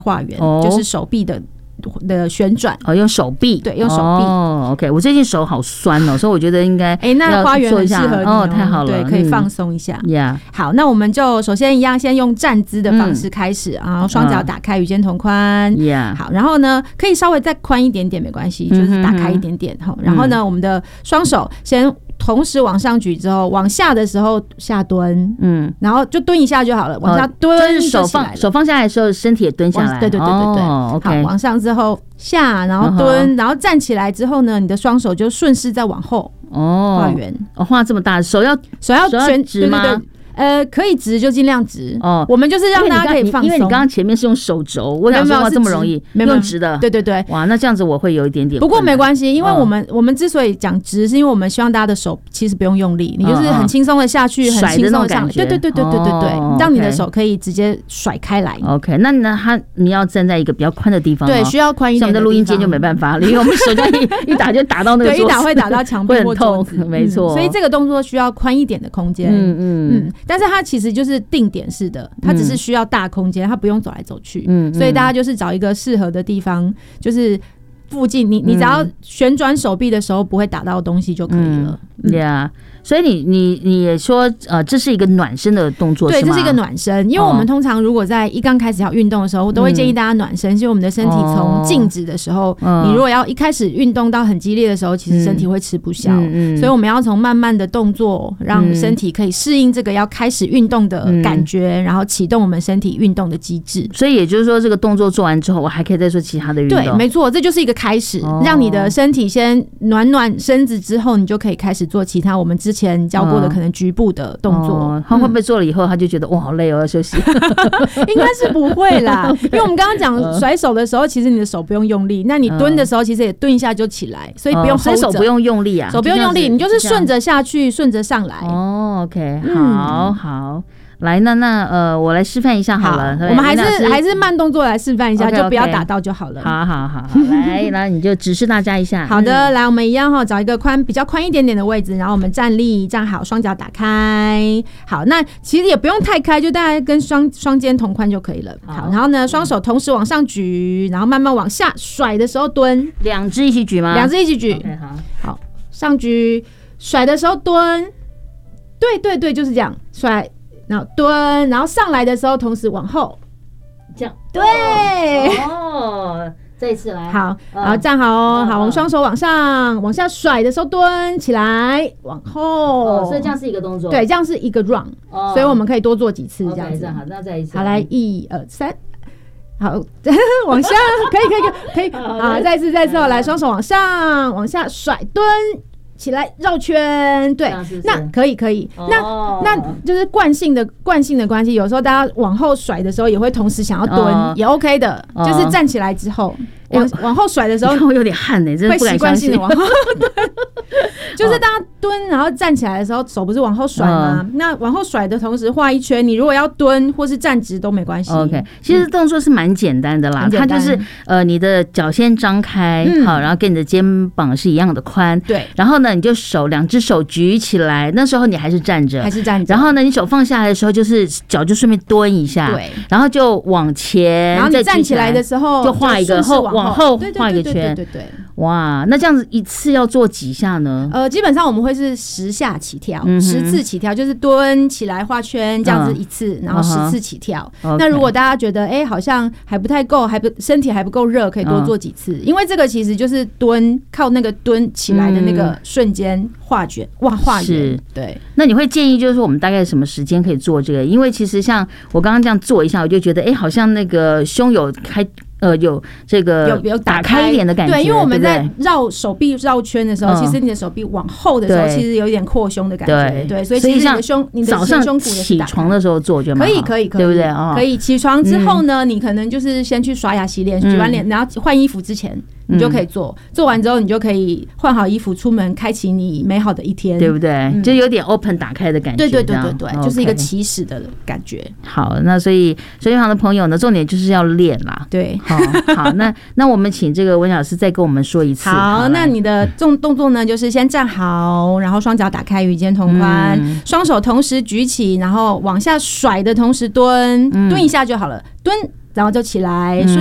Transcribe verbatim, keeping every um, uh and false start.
画圆，哦、就是手臂的。的旋转哦，用手臂， 对，用手臂。 哦 ，OK， 我最近手好酸哦，所以我觉得应该哎，那花园很适合你 哦, 哦，太好了， 对，可以放松一下。 呀、 嗯， yeah. 好，那我们就首先一样，先用站姿的方式开始，嗯、然后双脚打开，与肩同宽。 呀、 嗯，好，然后呢，可以稍微再宽一点点，没关系，就是打开一点点。好、嗯，然后呢，我们的双手先。同时往上举之后，往下的时候下蹲，嗯，然后就蹲一下就好了，往下蹲、哦、 就是手放手放下来的时候，身体也蹲下来， 对对对对对，哦、 OK， 好，往上之后下，然后蹲， uh-huh. 然后站起来之后呢，你的双手就顺势再往后哦画圆， 哦，画这么大，手要手要全直吗？ 对对对，呃，可以直就尽量直哦。我们就是让大家可以放松， 因为你刚刚前面是用手肘，我想说哇这么容易用直的， 对对对， 哇，那这样子我会有一点点。 不过没关系，因为我们、哦、我们之所以讲直，是因为我们希望大家的手其实不用用力，你就是很轻松的下去，很轻松的上来，对对对对对对对， 哦、 让你的手可以直接甩开来。 OK， 那呢，他你要站在一个比较宽的地方、哦， 对，需要宽一点。 像我们的录音间就没办法了，因为我们手这样一一打就打到那个桌子， 对，一打会打到墙壁或桌子， 没错、嗯。 所以这个动作需要宽一点的空间，嗯嗯嗯，但是它其实就是。就是定点式的，它只是需要大空间，它不用走来走去，嗯，所以大家就是找一个适合的地方，就是附近，你你只要旋转手臂的时候不会打到东西就可以了。 对啊。所以你你你也说，呃，这是一个暖身的动作， 对， 是吗？ 这是一个暖身，因为我们通常如果在一刚开始要运动的时候，我都会建议大家暖身，因为我们的身体从静止的时候，哦、你如果要一开始运动到很激烈的时候，其实身体会吃不消，嗯嗯、所以我们要从慢慢的动作，让身体可以适应这个要开始运动的感觉，嗯、然后启动我们身体运动的机制。 所以也就是说，这个动作做完之后，我还可以再做其他的运动。 对，没错，这就是一个开始，哦、让你的身体先暖暖身子之后，你就可以开始做其他我们之前教过的。可能局部的动作， 哦、他会不会做了以后，他就觉得哇好累哦，要休息？ 应该是不会啦，因为我们刚刚讲甩手的时候，其实你的手不用用力，那你蹲的时候，其实也蹲一下就起来，所以不用 hold 着， 手不用用力啊， 手不用用力，你就是顺着下去，顺着上来。 哦 ，OK， 好、嗯、好。来，那那呃，我来示范一下好了。 好，我们还是还是慢动作来示范一下， okay, okay. 就不要打到就好了。 好好好好，来，来你就指示大家一下。 好的，嗯、来，我们一样哈，找一个宽比较宽一点点的位置，然后我们站立，站好，双脚打开。好，那其实也不用太开，就大概跟双双肩同宽就可以了。好，然后呢，双手同时往上举，然后慢慢往下甩的时候蹲， 两只一起举吗？ 两只一起举。 Okay, 好， 好，上举，甩的时候蹲。对对对，就是这样甩。然后蹲，然后上来的时候同时往后， 这样对哦，再一次来， 好，然后站好哦，好，我们双手往上往下甩的时候蹲起来，往后， 哦，所以这样是一个动作， 对，这样是一个 run，哦、所以我们可以多做几次这样子。 好，那再一次， 好，来一二三，好，往下，可以可以可以可以，好，再一次再一次，来双手往上往下甩蹲。起来绕圈，对，是是那可以可以，哦、那那就是惯性的惯性的关系，有时候大家往后甩的时候也会同时想要蹲，哦、也 OK 的，哦、就是站起来之后。往往后甩的时候， 我有点汗呢，真的不敢相信。 会习惯性的往后蹲，就是大家蹲，然后站起来的时候，手不是往后甩吗？嗯、那往后甩的同时画一圈，你如果要蹲或是站直都没关系。 OK， 其实动作是蛮简单的啦，嗯、它就是呃，你的脚先张开，嗯、好，然后跟你的肩膀是一样的宽， 对。 然后呢，你就手两只手举起来，那时候你还是站着， 还是站着。 然后呢，你手放下来的时候，就是脚就顺便蹲一下， 对。 然后就往前， 然后你站起来的时候就画一个后往。往后画一个圈， 对对对， 哇，那这样子一次要做几下呢？ 呃，基本上我们会是十下起跳，嗯、十次起跳，就是蹲起来画圈这样子一次，嗯、然后十次起跳。嗯、那如果大家觉得哎、欸、好像还不太够，还不身体还不够热，可以多做几次，嗯、因为这个其实就是蹲靠那个蹲起来的那个瞬间画卷，哇画圆。对， 那你会建议就是说我们大概什么时间可以做这个？因为其实像我刚刚这样做一下，我就觉得哎、欸、好像那个胸有开。呃，有这个有有打开一点的感觉， 对，因为我们在绕手臂绕圈的时候，其实你的手臂往后的时候，其实有一点扩胸的感觉，对，所以其实你的胸，你的前胸骨也是打开。 起床的时候做，我觉得蛮好， 可以可以可以， 对不对啊？ 可以起床之后呢，你可能就是先去刷牙洗脸，洗完脸，然后换衣服之前。你就可以做，做完之后你就可以换好衣服出门，开启你美好的一天， 对不对？嗯、就有点 open 打开的感觉， 对对对对对，就是一个起始的感觉。 好，那所以手机旁的朋友呢，重点就是要练啦。 对， 好，好，那那我们请这个温老师再跟我们说一次。 好，好那你的动动作呢，就是先站好，然后双脚打开，与肩同宽，嗯、双手同时举起，然后往下甩的同时蹲，嗯、蹲一下就好了，蹲。 然后就起来，顺